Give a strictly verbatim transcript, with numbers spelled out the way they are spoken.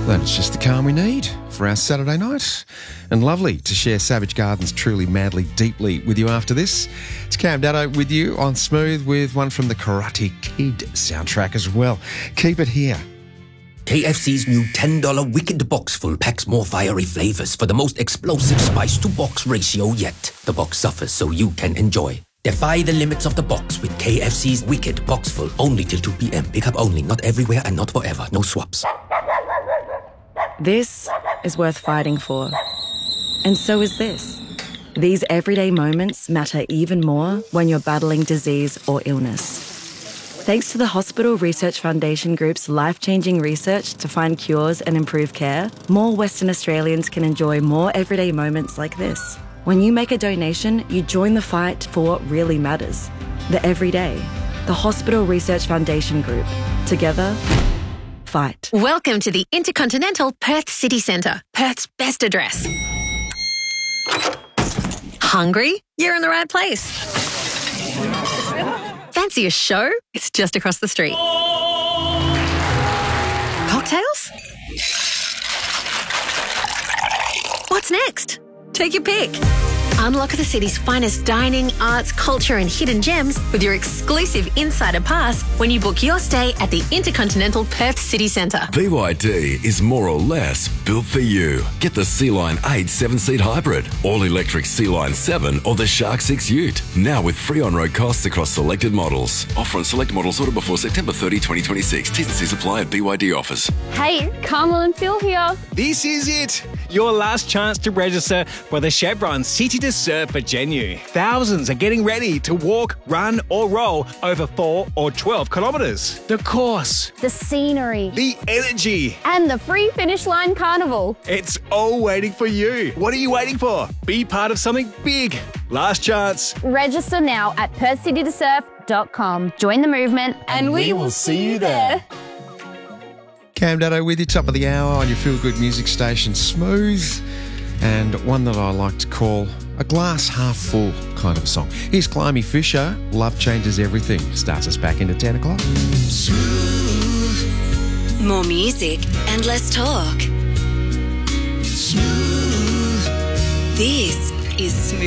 Then it's just the calm we need for our Saturday night. And lovely to share Savage Gardens Truly, Madly, Deeply with you after this. It's Cam Daddo with you on Smooth with one from the Karate Kid soundtrack as well. Keep it here. K F C's new ten dollar Wicked Box Full packs more fiery flavors for the most explosive spice-to-box ratio yet. The box suffers so you can enjoy. Defy the limits of the box with K F C's Wicked Box Full. Only till two p.m. Pick up only, not everywhere and not forever. No swaps. This is worth fighting for. And so is this. These everyday moments matter even more when you're battling disease or illness. Thanks to the Hospital Research Foundation Group's life-changing research to find cures and improve care, more Western Australians can enjoy more everyday moments like this. When you make a donation, you join the fight for what really matters. The everyday. The Hospital Research Foundation Group. Together, fight. Welcome to the Intercontinental Perth City Centre, Perth's best address. Hungry? You're in the right place. Fancy a show? It's just across the street. Cocktails? What's next? Take your pick. Unlock the city's finest dining, arts, culture and hidden gems with your exclusive Insider Pass when you book your stay at the Intercontinental Perth City Centre. B Y D is more or less built for you. Get the Sea-Line eight seven-seat hybrid, all-electric Sea-Line seven or the Shark six Ute. Now with free on-road costs across selected models. Offer on select models ordered before September thirtieth, twenty twenty-six. T's and C's apply at B Y D offers. Hey, Carmel and Phil here. This is it. Your last chance to register for the Chevron City to Surf for Genu. Thousands are getting ready to walk, run or roll over four or twelve kilometres. The course, The scenery. the energy, And the free finish line carnival. it's all waiting for you. What are you waiting for? Be part of something big. Last chance. Register now at perth city to surf dot com. Join the movement and, we, will see you there. Cam Daddo with you, top of the hour on your feel-good music station, Smooth. And one that I like to call a glass half full kind of a song. Here's Climby Fisher, Love Changes Everything. Starts us back into ten o'clock. Smooth. More music and less talk. Smooth. This is Smooth.